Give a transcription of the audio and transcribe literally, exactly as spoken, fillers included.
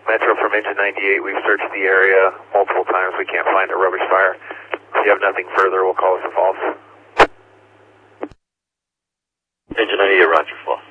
Metro from Engine ninety-eight, we've searched the area multiple times. We can't find a rubbish fire. If you have nothing further, we'll call us a false. Engine ninety-eight, roger, false.